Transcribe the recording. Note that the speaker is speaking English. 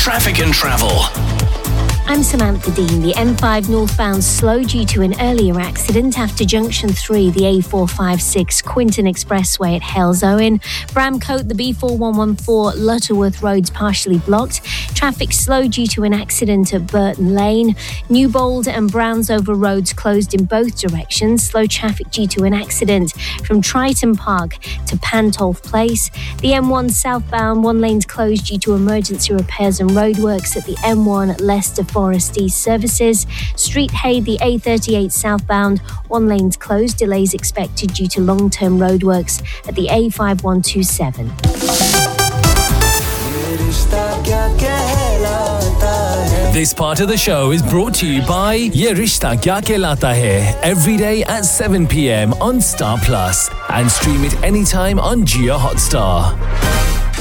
traffic and travel. I'm Samantha Dean. The M5 northbound slow due to an earlier accident after junction 3, the A456 Quinton Expressway at Hales Owen. Bramcote, the B4114 Lutterworth roads partially blocked. Traffic slow due to an accident at Burton Lane. Newbold and Brownsover roads closed in both directions. Slow traffic due to an accident from Triton Park to Pantolf Place. The M1 southbound, one lane's closed due to emergency repairs and roadworks at the M1 at Leicester Forest East services. Street Hay, the A38 southbound, one lane's closed. Delays expected due to long-term roadworks at the A5127. This part of the show is brought to you by Ye Rishta Kya Kehlata Hai, every day at 7 p.m. on Star Plus, and stream it anytime on Jio Hotstar.